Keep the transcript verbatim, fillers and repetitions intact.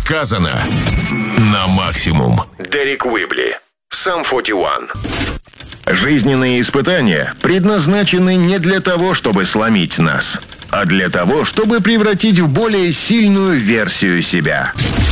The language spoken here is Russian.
сказано на максимум. Дерек Уибли, Сам сорок один. Жизненные испытания предназначены не для того, чтобы сломить нас, а для того, чтобы превратить в более сильную версию себя.